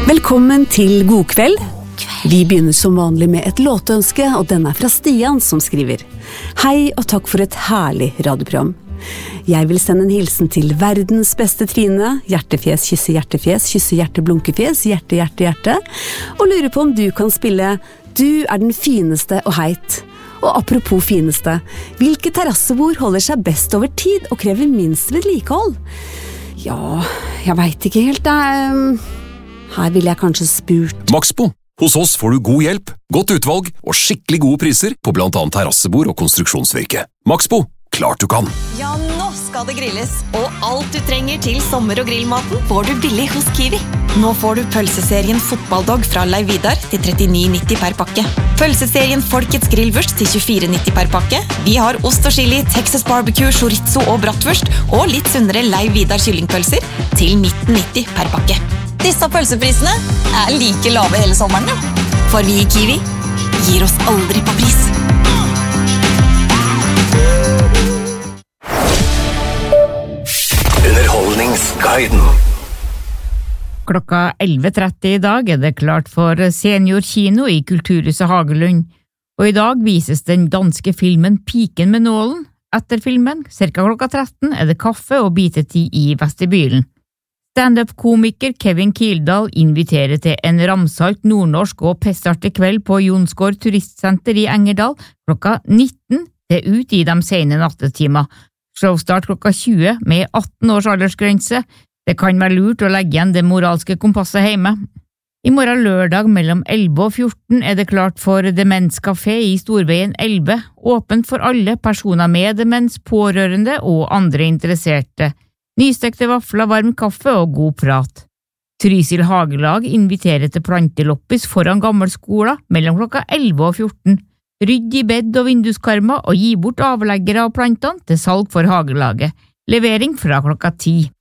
Velkommen til God kveld. Vi begynner som vanlig med et låtønske, og den fra Stian som skriver: Hei og takk for et herlig radioprogram. Jeg vil sende en hilsen til verdens beste Trine, hjertefjes, hjertefjes, hjerte, blunkefjes, hjerte, hjerte, hjerte, og lurer på om du kan spille Du den fineste og heit. Og apropos fineste, hvilke terrassebord holder seg best over tid og krever minst vedlikehold? Ja, jeg vet ikke helt, her ville jeg kanskje spurt. Maxbo. Hos oss får du god hjelp, godt utvalg og skikkelig gode priser på blant annet terrassebord og konstruksjonsvirke. Maxbo. Klart du kan. Ja, nå skal det grilles, og alt du trenger til sommer- og grillmaten får du billig hos Kiwi. Nå får du pølseserien Fotballdog fra Leiv Vidar til 39,90 per pakke. Pølseserien Folkets grillvurst til 24,90 per pakke. Vi har ost og chili, Texas barbecue, chorizo og bratwurst, og litt sunnere Leiv Vidar kyllingpølser til 19,90 per pakke. Disse pølseprisene like lave hele sommeren, for vi i Kiwi gir oss aldri på pris. Underholdningsguiden. Klokka 11:30 I dag det klart for seniorkino I Kulturhuset Hagelund, og I dag vises den danske filmen Piken med nålen. Etter filmen, cirka klokka 13, det kaffe og bitetid I vestibylen. Stand-up-komiker Kevin Kildahl inviterer til en ramsalt nordnorsk og pestartig kveld på Jonsgård turistsenter I Engerdal klokka 19 til ut I de sene nattetimer. Showstart klokka 20 med 18 års aldersgrense. Det kan være lurt å legge igjen det moralske kompasset hjemme. I morgen lørdag mellom 11 og 14 det klart for Demenskafé I Storveien 11, åpent for alle personer med demens, pårørende og andre interesserte. Nystekte vafler, varm kaffe og god prat. Trysil Hagelag inviterer til planteloppis foran gammelskolen mellom klokka 11 og 14. Rydd I bed og vinduskarmer og gi bort avleggere av plantene til salg for hagelaget. Levering fra klokka 10.